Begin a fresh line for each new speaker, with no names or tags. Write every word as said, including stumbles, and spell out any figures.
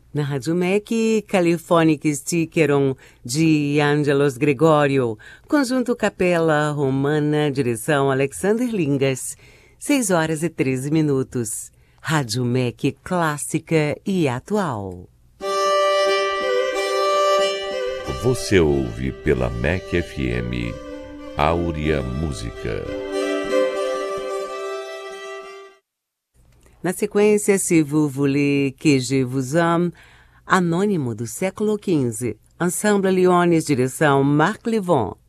Na Rádio M E C, Californic Stickeron, de Ângelos Gregório, Conjunto Capela Romana, direção Alexander Lingas, seis horas e treze minutos. Rádio M E C clássica e atual.
Você ouve pela M E C F M, Áurea Música.
Na sequência, Se vous voulez que je vous aime, Anônimo do século quinze, Ensemble Lyonnes, direção Marc Levon,